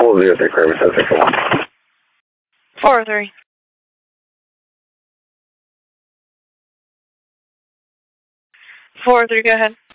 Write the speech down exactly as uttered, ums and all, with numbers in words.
will do it, thank you very much. That's one. Four three. Four three. Go ahead.